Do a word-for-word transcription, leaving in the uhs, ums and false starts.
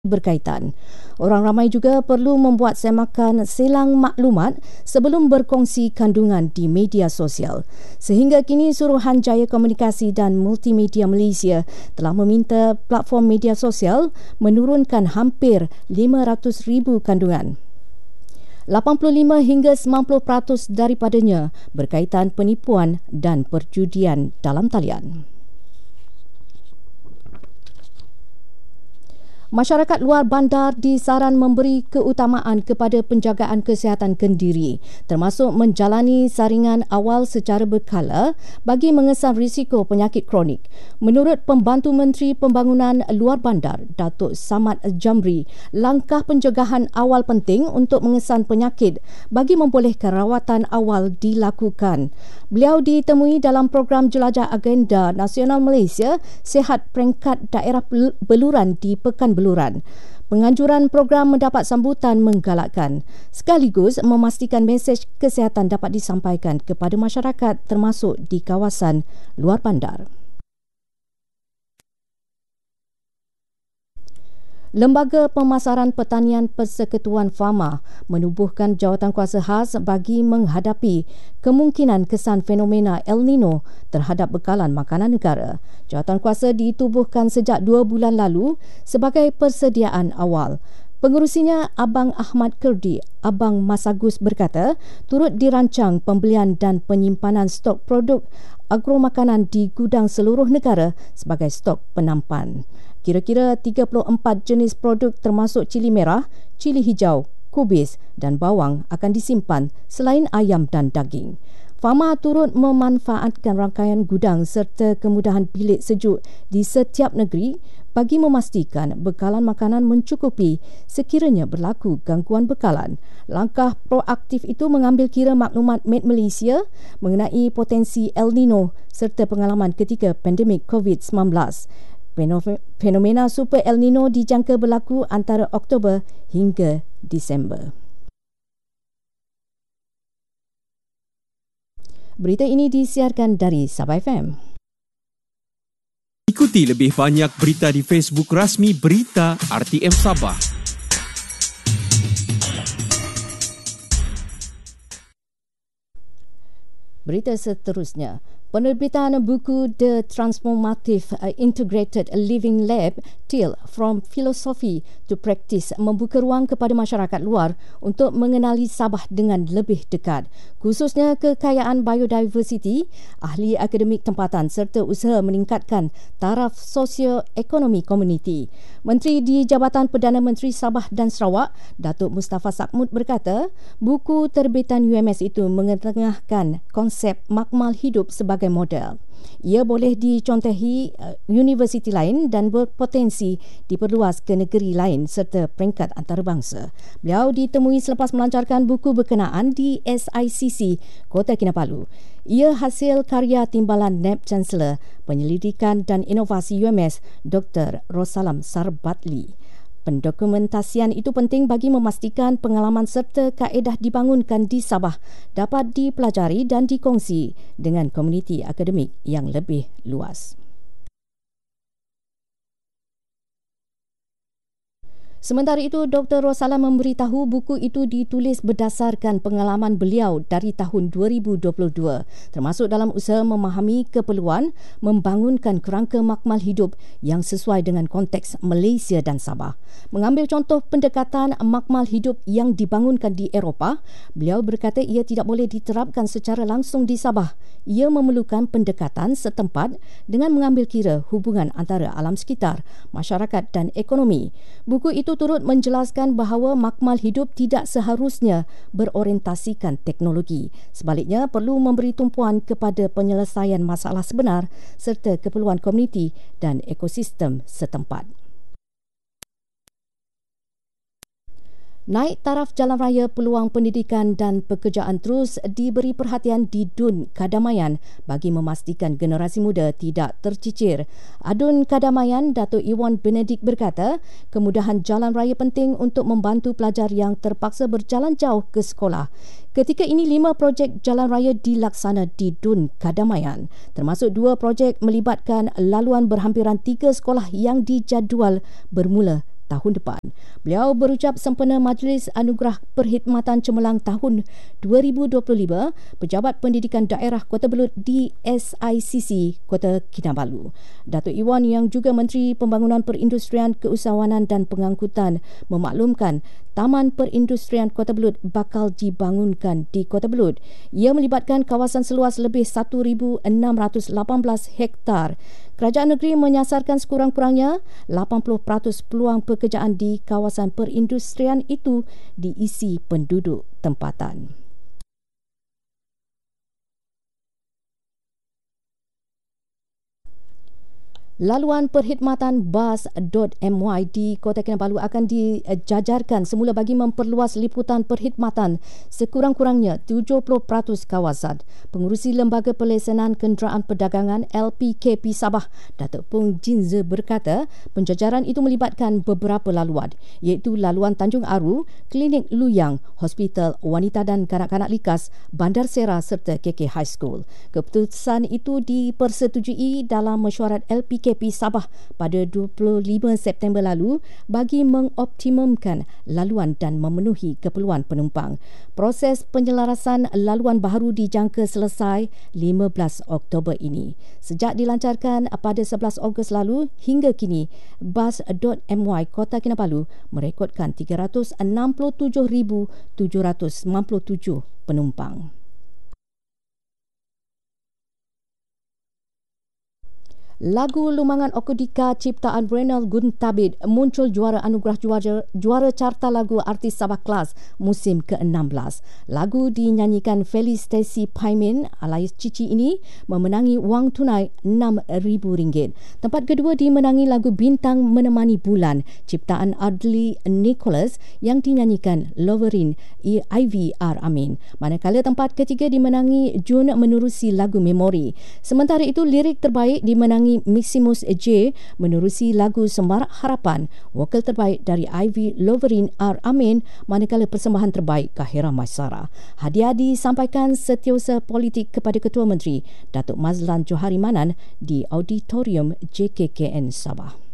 berkaitan. Orang ramai juga perlu membuat semakan selang maklumat sebelum berkongsi kandungan di media sosial. Sehingga kini Suruhanjaya Komunikasi dan Multimedia Malaysia telah meminta platform media sosial menurunkan hampir lima ratus ribu kandungan. lapan puluh lima hingga sembilan puluh peratus daripadanya berkaitan penipuan dan perjudian dalam talian. Masyarakat luar bandar disaran memberi keutamaan kepada penjagaan kesihatan kendiri, termasuk menjalani saringan awal secara berkala bagi mengesan risiko penyakit kronik. Menurut Pembantu Menteri Pembangunan Luar Bandar, Datuk Samad Jamri, langkah pencegahan awal penting untuk mengesan penyakit bagi membolehkan rawatan awal dilakukan. Beliau ditemui dalam program Jelajah Agenda Nasional Malaysia Sihat Peringkat Daerah Beluran di Pekan Beluran. Penganjuran program mendapat sambutan menggalakkan sekaligus memastikan mesej kesihatan dapat disampaikan kepada masyarakat termasuk di kawasan luar bandar. Lembaga Pemasaran Pertanian Persekutuan Fama menubuhkan jawatankuasa khas bagi menghadapi kemungkinan kesan fenomena El Nino terhadap bekalan makanan negara. Jawatankuasa ditubuhkan sejak dua bulan lalu sebagai persediaan awal. Pengerusinya Abang Ahmad Kurdi, Abang Masagus berkata, turut dirancang pembelian dan penyimpanan stok produk agromakanan di gudang seluruh negara sebagai stok penampan. Kira-kira tiga puluh empat jenis produk termasuk cili merah, cili hijau, kubis dan bawang akan disimpan selain ayam dan daging. Fama turut memanfaatkan rangkaian gudang serta kemudahan bilik sejuk di setiap negeri bagi memastikan bekalan makanan mencukupi sekiranya berlaku gangguan bekalan. Langkah proaktif itu mengambil kira maklumat Med Malaysia mengenai potensi El Nino serta pengalaman ketika pandemik covid sembilan belas. Fenomena Super El Nino dijangka berlaku antara Oktober hingga Disember. Berita ini disiarkan dari Sabah F M. Ikuti lebih banyak berita di Facebook rasmi Berita R T M Sabah. Berita seterusnya. Penerbitan buku The Transformative Integrated Living Lab T I L From Philosophy to Practice membuka ruang kepada masyarakat luar untuk mengenali Sabah dengan lebih dekat, khususnya kekayaan biodiversiti, ahli akademik tempatan serta usaha meningkatkan taraf sosio-ekonomi komuniti. Menteri di Jabatan Perdana Menteri Sabah dan Sarawak, Datuk Mustafa Sakmud berkata, buku terbitan U M S itu mengetengahkan konsep makmal hidup sebagai model. Ia boleh dicontohi uh, universiti lain dan berpotensi diperluas ke negeri lain serta peringkat antarabangsa. Beliau ditemui selepas melancarkan buku berkenaan di S I C C Kota Kinabalu. Ia hasil karya timbalan N A B Chancellor Penyelidikan dan Inovasi U M S Doktor Rosalam Sarbatli. Pendokumentasian itu penting bagi memastikan pengalaman serta kaedah dibangunkan di Sabah dapat dipelajari dan dikongsi dengan komuniti akademik yang lebih luas. Sementara itu, Doktor Rosalam memberitahu buku itu ditulis berdasarkan pengalaman beliau dari tahun dua ribu dua puluh dua, termasuk dalam usaha memahami keperluan membangunkan kerangka makmal hidup yang sesuai dengan konteks Malaysia dan Sabah. Mengambil contoh pendekatan makmal hidup yang dibangunkan di Eropah, beliau berkata ia tidak boleh diterapkan secara langsung di Sabah. Ia memerlukan pendekatan setempat dengan mengambil kira hubungan antara alam sekitar, masyarakat dan ekonomi. Buku itu turut menjelaskan bahawa makmal hidup tidak seharusnya berorientasikan teknologi. Sebaliknya, perlu memberi tumpuan kepada penyelesaian masalah sebenar serta keperluan komuniti dan ekosistem setempat. Naik taraf jalan raya, peluang pendidikan dan pekerjaan terus diberi perhatian di Dun Kadamaian bagi memastikan generasi muda tidak tercicir. Adun Kadamaian, Datuk Iwan Benedik berkata, kemudahan jalan raya penting untuk membantu pelajar yang terpaksa berjalan jauh ke sekolah. Ketika ini, lima projek jalan raya dilaksana di Dun Kadamaian, termasuk dua projek melibatkan laluan berhampiran tiga sekolah yang dijadual bermula tahun depan. Beliau berucap sempena Majlis Anugerah Perkhidmatan Cemerlang tahun dua ribu dua puluh lima Pejabat Pendidikan Daerah Kota Belud D S I C C Kota Kinabalu. Datuk Iwan yang juga Menteri Pembangunan Perindustrian, Keusahawanan dan Pengangkutan memaklumkan Taman Perindustrian Kota Belud bakal dibangunkan di Kota Belud. Ia melibatkan kawasan seluas lebih satu ribu enam ratus lapan belas hektar. Kerajaan negeri menyasarkan sekurang-kurangnya lapan puluh peratus peluang pekerjaan di kawasan perindustrian itu diisi penduduk tempatan. Laluan perkhidmatan bas dot m y di Kota Kinabalu akan dijajarkan semula bagi memperluas liputan perkhidmatan sekurang-kurangnya tujuh puluh peratus kawasan. Pengurusi Lembaga Pelesenan Kenderaan Perdagangan L P K P Sabah, Datuk Pung Jinze berkata, penjajaran itu melibatkan beberapa laluan, iaitu laluan Tanjung Aru, Klinik Luyang, Hospital Wanita dan Kanak-kanak Likas, Bandar Sera serta K K High School. Keputusan itu dipersetujui dalam mesyuarat L P K P Sabah pada dua puluh lima September lalu bagi mengoptimumkan laluan dan memenuhi keperluan penumpang. Proses penyelarasan laluan baharu dijangka selesai lima belas Oktober ini. Sejak dilancarkan pada sebelas Ogos lalu hingga kini, bas dot m y Kota Kinabalu merekodkan tiga ratus enam puluh tujuh ribu tujuh ratus sembilan puluh tujuh penumpang. Lagu Lumangan Okodika ciptaan Renal Guntabid muncul juara anugerah juara, juara carta lagu artis Sabah Kelas musim ke enam belas. Lagu dinyanyikan Felice Stacy Paimin alias Cici ini memenangi wang tunai enam ribu ringgit. Tempat kedua dimenangi lagu Bintang Menemani Bulan ciptaan Adli Nicholas yang dinyanyikan Loverin Ivy R. Amin. Manakala tempat ketiga dimenangi Jun menerusi lagu Memori. Sementara itu lirik terbaik dimenangi Maximus J menerusi lagu Semarak Harapan. Wakil terbaik dari Ivy Loverin R. Amin, manakala persembahan terbaik Kahira Maisara. Hadiah disampaikan Setiausaha Politik kepada Ketua Menteri Datuk Mazlan Johari Manan di Auditorium J K K N Sabah.